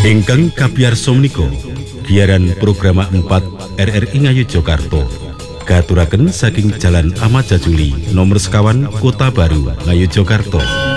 Ingkang kapiyarsa menika giaran program 4 RRI Ngayogyakarta katuraken saking Jalan Ahmad Jajuli nomor sekawan Kota Baru Ngayogyakarta.